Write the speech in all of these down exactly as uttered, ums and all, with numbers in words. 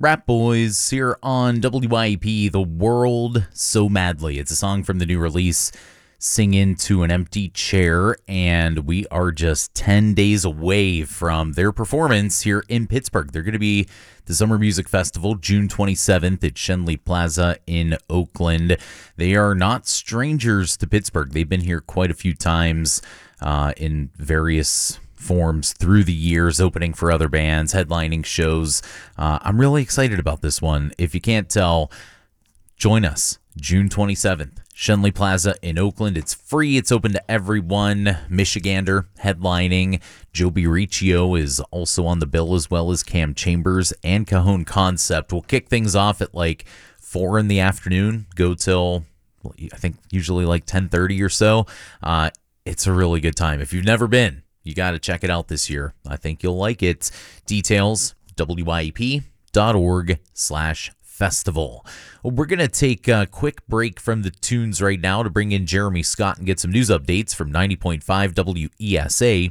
Rat Boys here on W I E P, The World So Madly. It's a song from the new release, Sing Into an Empty Chair, and we are just ten days away from their performance here in Pittsburgh. They're going to be the Summer Music Festival, June twenty-seventh at Schenley Plaza in Oakland. They are not strangers to Pittsburgh. They've been here quite a few times uh, in various forms through the years, opening for other bands, headlining shows. Uh, I'm really excited about this one. If you can't tell, join us June twenty-seventh, Schenley Plaza in Oakland. It's free. It's open to everyone. Michigander headlining. Joby Riccio is also on the bill, as well as Cam Chambers and Cajon Concept. We'll kick things off at like four in the afternoon, go till I think usually like ten thirty or so. Uh, it's a really good time. If you've never been, you got to check it out this year. I think you'll like it. Details, W I E P dot org slash festival. Well, we're going to take a quick break from the tunes right now to bring in Jeremy Scott and get some news updates from ninety point five W E S A,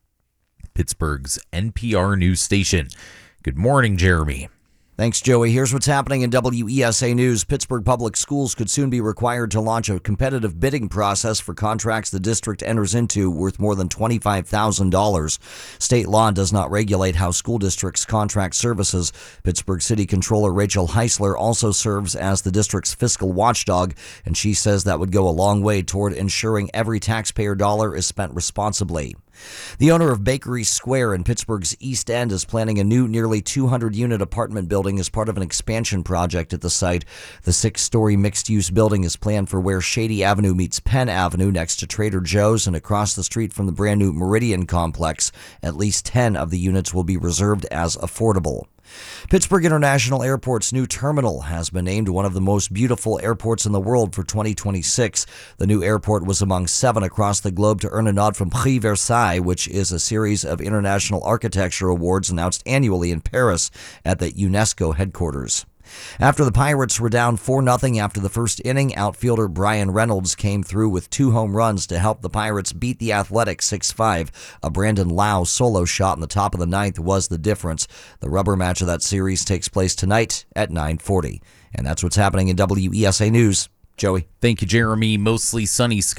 Pittsburgh's N P R news station. Good morning, Jeremy. Thanks, Joey. Here's what's happening in W E S A News. Pittsburgh Public Schools could soon be required to launch a competitive bidding process for contracts the district enters into worth more than twenty-five thousand dollars. State law does not regulate how school districts contract services. Pittsburgh City Controller Rachel Heisler also serves as the district's fiscal watchdog, and she says that would go a long way toward ensuring every taxpayer dollar is spent responsibly. The owner of Bakery Square in Pittsburgh's East End is planning a new nearly two hundred unit apartment building as part of an expansion project at the site. The six-story mixed-use building is planned for where Shady Avenue meets Penn Avenue next to Trader Joe's and across the street from the brand-new Meridian complex. At least ten of the units will be reserved as affordable. Pittsburgh International Airport's new terminal has been named one of the most beautiful airports in the world for twenty twenty-six. The new airport was among seven across the globe to earn a nod from Prix Versailles, which is a series of international architecture awards announced annually in Paris at the UNESCO headquarters. After the Pirates were down four nothing after the first inning, outfielder Brian Reynolds came through with two home runs to help the Pirates beat the Athletics six five. A Brandon Lau solo shot in the top of the ninth was the difference. The rubber match of that series takes place tonight at nine forty. And that's what's happening in W E S A News. Joey. Thank you, Jeremy. Mostly sunny skies.